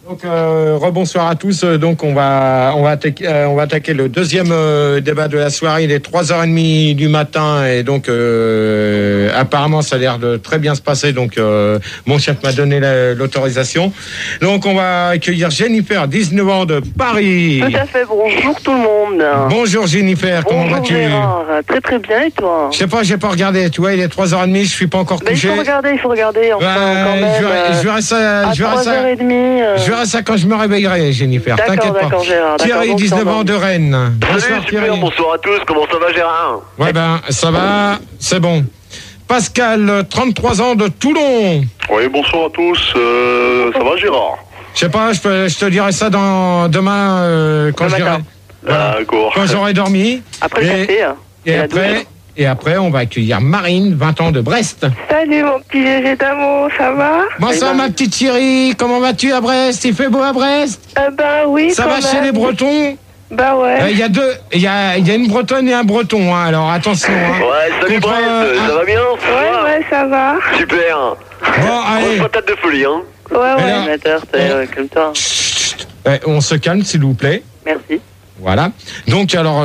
Donc rebonsoir à tous. Donc on va attaquer le deuxième débat de la soirée. Il est 3h30 du matin et donc apparemment ça a l'air de très bien se passer. Donc mon chef m'a donné l'autorisation. Donc on va accueillir Jennifer, 19 ans de Paris. Tout à fait. Bonjour tout le monde. Bonjour Jennifer, comment vas-tu? Gérard. Très très bien et toi? Je sais pas, j'ai pas regardé. Tu vois, il est 3h30, je suis pas encore couché. Il faut regarder. Enfin, quand même. Je verrai ça. Je verrai ça quand je me réveillerai, Jennifer. T'inquiète pas. Gérard. Thierry, 19 ans de Rennes. Salut, super, bonsoir à tous. Comment ça va, Gérard? Ouais, ça va, c'est bon. Pascal, 33 ans de Toulon. Oui, bonsoir à tous. Ça va, Gérard? Je sais pas, je te dirai ça demain quand quand j'aurai dormi. Après le café. Et après, on va accueillir Marine, 20 ans de Brest. Salut mon petit GG d'amour, ça va? Bonsoir ma petite Thierry, comment vas-tu à Brest? Il fait beau à Brest? Bah oui. Ça va chez les Bretons? Bah ouais. Il y a une Bretonne et un Breton, hein, alors attention. Hein. Ouais, salut Brest, ça va bien? Ouais, ça va. Super. Bon, allez. Grosse patate de folie, hein. Ouais. Calme-toi. On se calme, s'il vous plaît. Merci. Voilà. Donc, alors...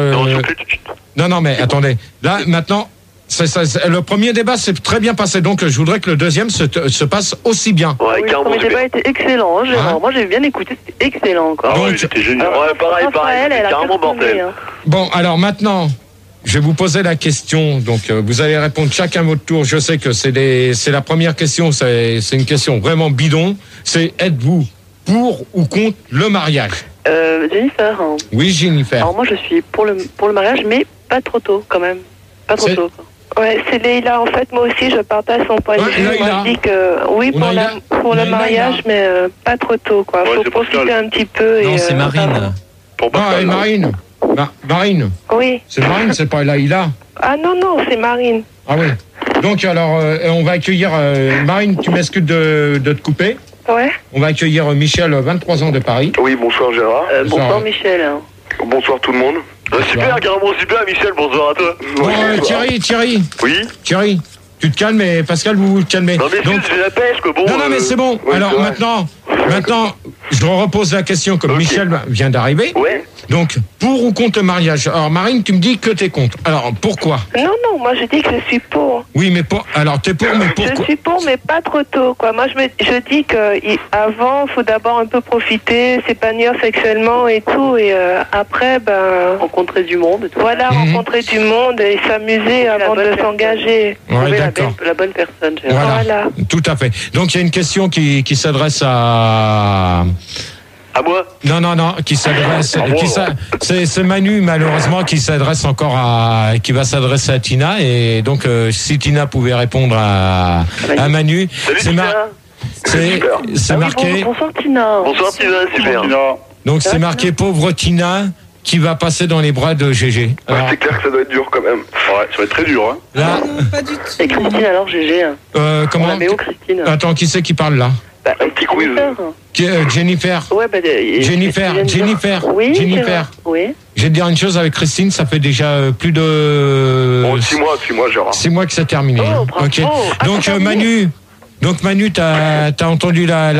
Non, mais attendez. Là, maintenant, le premier débat s'est très bien passé. Donc, je voudrais que le deuxième se passe aussi bien. Ouais, Le carrément. premier débat était excellent, Gérard. Hein? Moi, j'ai bien écouté, c'était excellent encore. Ah ouais, c'était génial. Ouais, pareil, c'était carrément bordel. Bon, alors maintenant, je vais vous poser la question. Donc, vous allez répondre chacun votre tour. Je sais que c'est la première question. C'est une question vraiment bidon. C'est êtes-vous pour ou contre le mariage? Jennifer. Oui, Jennifer. Alors moi, je suis pour le mariage, mais pas trop tôt, quand même. Pas trop tôt. Ouais, c'est Leïla. En fait, moi aussi, je partage son point de vue. Moi, je dis que oui, pour le mariage, mais pas trop tôt, quoi. Ouais, faut profiter un petit peu. Non, c'est Marine. Marine. Marine. Oui. C'est Marine, c'est pas Leïla. Ah non, c'est Marine. Ah oui. Donc, alors, on va accueillir Marine, tu m'excuses de te couper. Ouais. On va accueillir Michel, 23 ans de Paris. Oui, bonsoir Gérard. Bonsoir Michel. Bonsoir tout le monde. Super, carrément super, Michel, bonsoir à toi. Bon, Thierry. Oui. Thierry, tu te calmes et Pascal, vous vous calmez. Non, mais donc, j'ai la pêche, que bon. Non, mais c'est bon. Ouais, alors maintenant, je repose la question comme Michel vient d'arriver. Ouais. Donc, pour ou contre le mariage? Alors, Marine, tu me dis que t'es contre. Alors, pourquoi? Non, moi je dis que je suis pour. Oui, mais alors t'es pour, mais pourquoi? Je suis pour, mais pas trop tôt, quoi. Moi, je dis qu'avant, il faut d'abord un peu profiter, s'épanouir sexuellement et tout, et après, rencontrer du monde. Voilà, rencontrer du monde et s'amuser avant de s'engager. Ouais, d'accord. La bonne personne, Gérard. Voilà. Tout à fait. Donc, il y a une question qui s'adresse à moi? Non, qui s'adresse. C'est Manu, malheureusement, qui va s'adresser à Tina. Et donc, si Tina pouvait répondre à Manu, c'est marqué. Bonsoir Tina. Bonsoir Tina, super. Donc, c'est marqué pauvre Tina qui va passer dans les bras de GG. Alors, c'est clair que ça doit être dur quand même. Ouais, ça va être très dur. Hein. Là, non, pas du tout. Et Christine, alors GG. comment? On la met où, Christine? Attends, qui c'est qui parle là? Un petit quiz. Jennifer. Ouais, Jennifer. Oui, Jennifer. Oui. Je vais te dire une chose avec Christine, ça fait déjà plus de 6 mois, Gérard. 6 mois que c'est terminé. Oh, bravo. Ok. Donc Manu, t'as entendu la